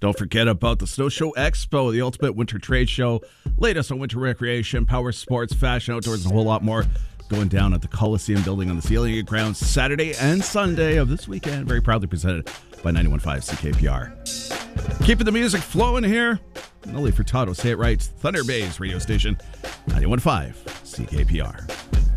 Don't forget about the Snow Show Expo, the ultimate winter trade show. Latest on winter recreation, power sports, fashion, outdoors, and a whole lot more. Going down at the Coliseum building on the Ceiling grounds Saturday and Sunday of this weekend. Very proudly presented by 91.5 CKPR. Keeping the music flowing here. Only for Furtado, say it right. Thunder Bay's radio station, 91.5 CKPR.